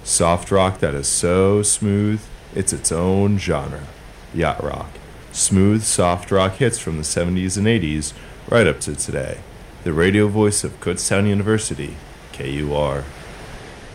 Soft rock that is so smooth, it's its own genre. Yacht rock. Smooth, soft rock hits from the 70s and 80s, right up to today. The radio voice of Kutztown University, KUR.